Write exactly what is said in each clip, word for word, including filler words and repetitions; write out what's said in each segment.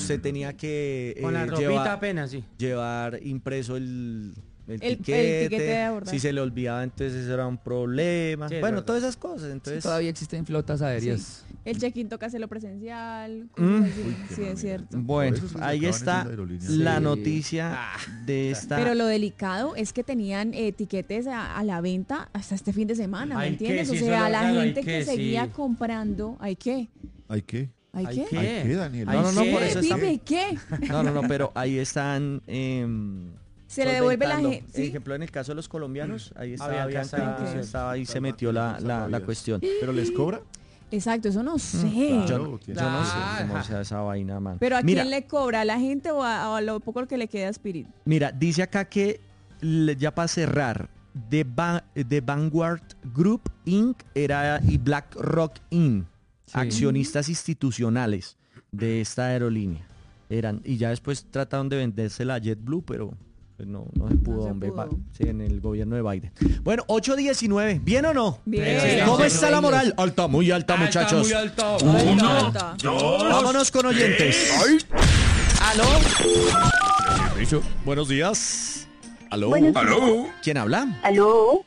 usted tenía que eh, Con la ropita llevar, apenas, sí. llevar impreso el, el, El- el tiquete, tiquete de abordar. si se le olvidaba entonces eso era un problema, Sí, es bueno, verdad. todas esas cosas, entonces... Todavía existen flotas aéreas. El check-in toca hacerlo presencial. Mm. cosas así. Sí, es cierto. Bueno, Por eso se ahí sacaban está esas aerolíneas. la Sí. noticia de esta... Pero lo delicado es que tenían eh, tiquetes a, a la venta hasta este fin de semana, ¿me Hay entiendes? que, O sí, sea, eso es la raro, hay gente que, que, seguía sí. comprando, ¿hay qué? ¿Hay qué? ¿Hay, ¿Hay qué? qué? ¿Hay qué, Daniel? ¿Hay No, no, no, qué? por eso está- Pipe, ¿qué? No, no, no, pero ahí están... em, Se le devuelve la solventando. gente. Por ¿sí? ejemplo, en el caso de los colombianos, ahí estaba Había que Bianca, hacer- incluso Ok. estaba ahí, se metió la, la, la cuestión. ¿Pero les cobra? Exacto, eso no sé. Yo, Claro, yo tiene- no sé Ah, cómo ajá. sea esa vaina, man. Pero ¿a Mira, quién le cobra? ¿A la gente o a, o a lo poco que le queda a Spirit? Mira, dice acá que le- ya para cerrar, The, Ba- The Vanguard Group incorporated era y BlackRock incorporated, accionistas institucionales de esta aerolínea. Eran, y ya después trataron de venderse la JetBlue, pero pues no, no se pudo, No se hombre, pudo. va- sí, en el gobierno de Biden. Bueno, ocho diecinueve, ¿bien o no? Bien. Sí, ¿Cómo sí, está la moral? Alta, muy alta, Alta, muchachos. muy alta. Uno, Vámonos con oyentes. ¿Aló? Buenos días. ¿Aló? Buenos ¿Aló? ¿Quién habla? ¿Aló?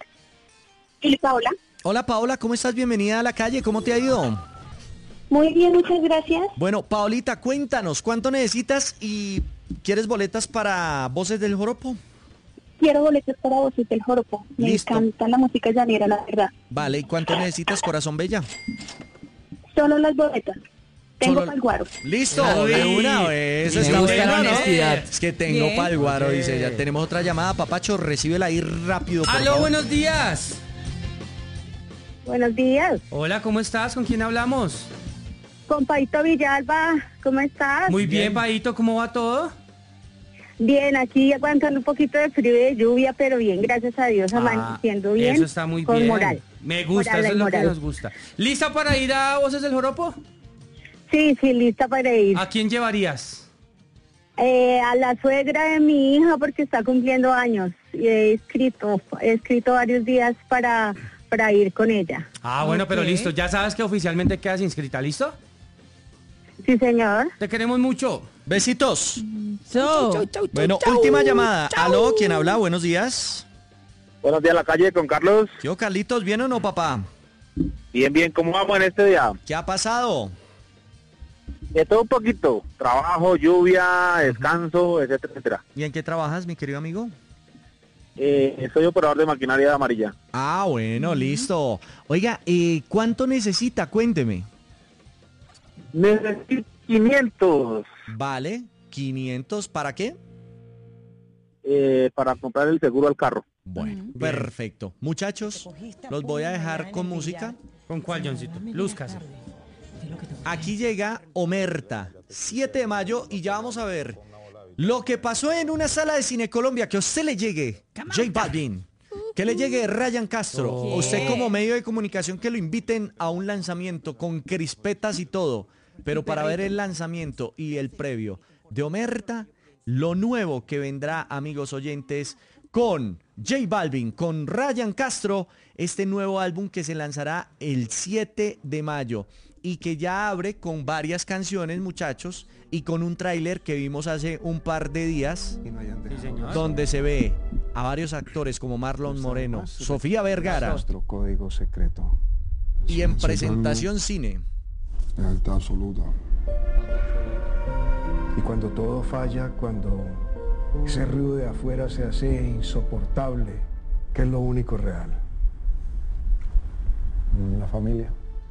Sí, Paola. Hola, Paola, ¿cómo estás? Bienvenida a la calle. ¿Cómo te ha ido? Muy bien, muchas gracias. Bueno, Paolita, cuéntanos, ¿cuánto necesitas y quieres boletas para Voces del Joropo? Quiero boletos para Voces del Joropo. Me Listo. encanta la música llanera, la verdad. Vale, ¿y cuánto necesitas, corazón bella? Solo las boletas. Tengo Solo- para el guaro. Listo, Uy. de una vez. Me Está gusta la bueno, ¿no? honestidad. Es que tengo Bien. para el guaro, Oye. dice. Ya tenemos otra llamada, papacho, recíbela ahí rápido, por Aló, favor. buenos días. Buenos días. Hola, ¿cómo estás? ¿Con quién hablamos? Con Paito Villalba, ¿cómo estás? Muy bien, Bien. Paito, ¿cómo va todo? Bien, aquí aguantando un poquito de frío y de lluvia, pero bien, gracias a Dios, Ah, amaneciendo bien. Eso está muy con bien. moral. Me gusta, Moral eso y es lo que moral. nos gusta. ¿Lista para ir a Voces del Joropo? Sí, sí, lista para ir. ¿A quién llevarías? Eh, a la suegra de mi hija porque está cumpliendo años. Y he escrito, he escrito varios días para, para ir con ella. Ah, bueno, pero Ok. listo. Ya sabes que oficialmente quedas inscrita, ¿listo? Sí, señor. Te queremos mucho. Besitos. So, Bueno, última llamada. Aló, ¿quién habla? Buenos días. Buenos días, la calle con Carlos. Yo, Carlitos, ¿bien o no, papá? Bien, bien, ¿cómo vamos en este día? ¿Qué ha pasado? De todo un poquito. Trabajo, lluvia, descanso, etcétera, etcétera. ¿Y en qué trabajas, mi querido amigo? Eh, soy operador de maquinaria amarilla. Ah, bueno, listo. Oiga, eh, ¿cuánto necesita? Cuénteme. Necesito quinientos Vale, quinientos, ¿para qué? eh, para comprar el seguro al carro. Bueno, perfecto. Muchachos, los voy a dejar con música. ¿Con cuál, Johncito? Lúzcase. Aquí llega Omerta, siete de mayo, y ya vamos a ver lo que pasó en una sala de Cine Colombia, que a usted le llegue J Balvin, que le llegue Ryan Castro, Oh. usted como medio de comunicación que lo inviten a un lanzamiento con crispetas y todo, pero para ver el lanzamiento y el previo de Omerta, lo nuevo que vendrá, amigos oyentes, con J Balvin, con Ryan Castro, este nuevo álbum que se lanzará el siete de mayo y que ya abre con varias canciones, muchachos, y con un tráiler que vimos hace un par de días, Sí, señor. donde se ve a varios actores como Marlon Moreno, Sofía Vergara, Nuestro código secreto. y en presentación cine. Lealtad absoluta. Y cuando todo falla, cuando ese ruido de afuera se hace insoportable, ¿qué es lo único real? La familia.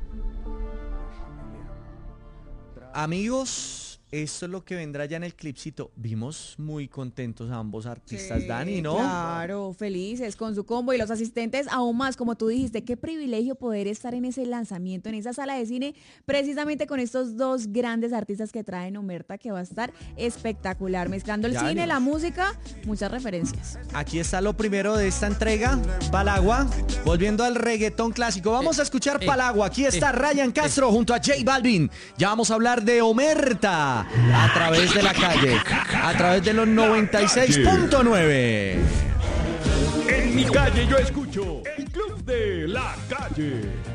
Amigos, esto es lo que vendrá ya en el clipcito. Vimos muy contentos a ambos artistas, sí, Dani, ¿no? Claro, felices con su combo y los asistentes aún más, como tú dijiste, qué privilegio poder estar en ese lanzamiento, en esa sala de cine, precisamente con estos dos grandes artistas que traen Omerta, que va a estar espectacular, mezclando el Ya cine, venimos. la música, muchas referencias. Aquí está lo primero de esta entrega, Palagua, volviendo al reggaetón clásico. Vamos a escuchar eh, Palagua. Aquí está eh, Ryan Castro junto a J Balvin. Ya vamos a hablar de Omerta a través de la calle, a través de los noventa y seis punto nueve. En mi calle yo escucho el club de la calle.